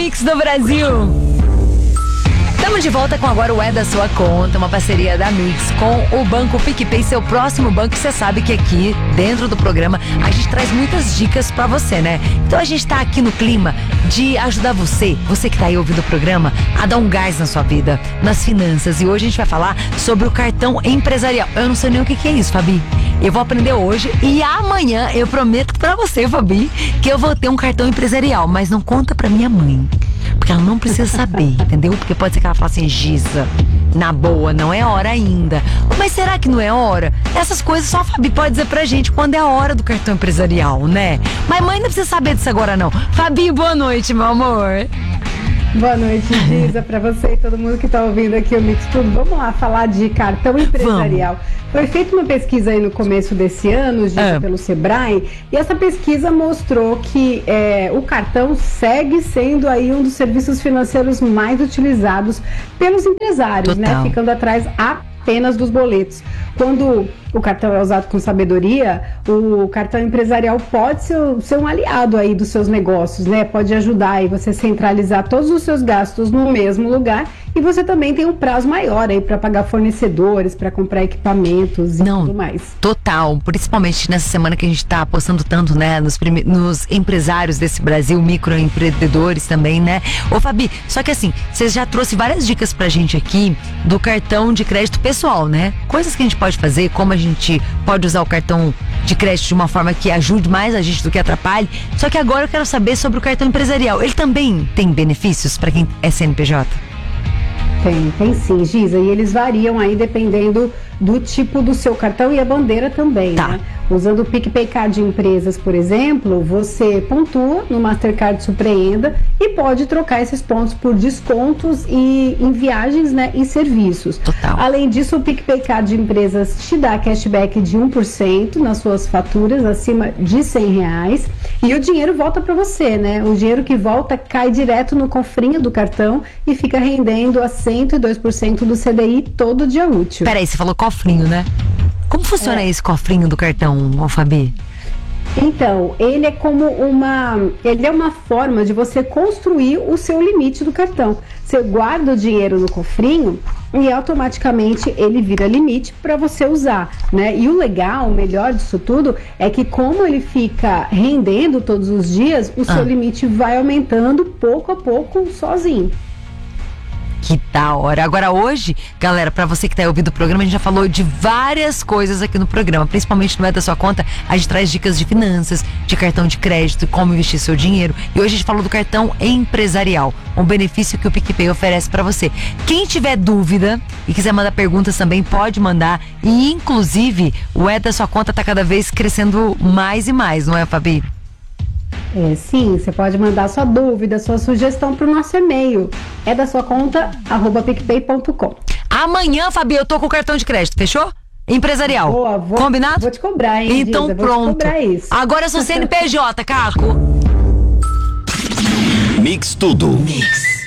Mix do Brasil. Estamos de volta com agora o É da Sua Conta, uma parceria da Mix com o Banco PicPay, seu próximo banco. Você sabe que aqui, dentro do programa, a gente traz muitas dicas pra você, né? Então a gente tá aqui no clima de ajudar você que tá aí ouvindo o programa, a dar um gás na sua vida, nas finanças. E hoje a gente vai falar sobre o cartão empresarial. Eu não sei nem o que é isso, Fabi. Eu vou aprender hoje e amanhã eu prometo pra você, Fabi, que eu vou ter um cartão empresarial, mas não conta pra minha mãe. Porque ela não precisa saber, entendeu? Porque pode ser que ela fale assim, Giza, na boa, não é hora ainda. Mas será que não é hora? Essas coisas só a Fabi pode dizer pra gente quando é a hora do cartão empresarial, né? Mas mãe não precisa saber disso agora, não. Fabi, boa noite, meu amor. Boa noite, Giza, pra você e todo mundo que tá ouvindo aqui o Mix Tudo. Vamos lá falar de cartão empresarial. Vamos. Foi feita uma pesquisa aí no começo desse ano, Giza, pelo Sebrae, e essa pesquisa mostrou que o cartão segue sendo aí um dos serviços financeiros mais utilizados pelos empresários, né? Ficando atrás apenas dos boletos. Quando o cartão é usado com sabedoria, o cartão empresarial pode ser um aliado aí dos seus negócios, né? Pode ajudar aí você centralizar todos os seus gastos no mesmo lugar, e você também tem um prazo maior aí para pagar fornecedores, para comprar equipamentos e tudo mais. Total, principalmente nessa semana que a gente tá apostando tanto, né, nos empresários desse Brasil, microempreendedores também, né? Ô Fabi, só que assim, você já trouxe várias dicas pra gente aqui do cartão de crédito pessoal, né? Coisas que a gente pode fazer, como a gente pode usar o cartão de crédito de uma forma que ajude mais a gente do que atrapalhe. Só que agora eu quero saber sobre o cartão empresarial. Ele também tem benefícios para quem é CNPJ? Tem sim, Giza, e eles variam aí dependendo do tipo do seu cartão e a bandeira também, né? Usando o PicPay Card de empresas, por exemplo, você pontua no Mastercard Surpreenda e pode trocar esses pontos por descontos em viagens, né, e serviços. Além disso, o PicPay Card de empresas te dá cashback de 1% nas suas faturas acima de R$100 e o dinheiro volta para você, né? O dinheiro que volta cai direto no cofrinho do cartão e fica rendendo a 102% do CDI todo dia útil. Peraí, você falou cofrinho, né? Como funciona esse cofrinho do cartão, Fabi? Então, ele é uma forma de você construir o seu limite do cartão. Você guarda o dinheiro no cofrinho e automaticamente ele vira limite para você usar, né? E o legal, o melhor disso tudo é que como ele fica rendendo todos os dias, o seu limite vai aumentando pouco a pouco sozinho. Que da hora. Agora hoje, galera, pra você que tá ouvindo o programa, a gente já falou de várias coisas aqui no programa, principalmente no É da Sua Conta. A gente traz dicas de finanças, de cartão de crédito, como investir seu dinheiro. E hoje a gente falou do cartão empresarial, um benefício que o PicPay oferece pra você. Quem tiver dúvida e quiser mandar perguntas também, pode mandar. E inclusive, o É da Sua Conta tá cada vez crescendo mais e mais, não é, Fabi? Sim, você pode mandar sua dúvida, sua sugestão para o nosso e-mail. É da sua conta, @picpay.com. Amanhã, Fabi, eu tô com o cartão de crédito, fechou? Empresarial. Boa, combinado? Vou te cobrar, hein, então Giza, pronto. vou te cobrar isso. Agora eu sou CNPJ, Caco. Mix Tudo. Mix.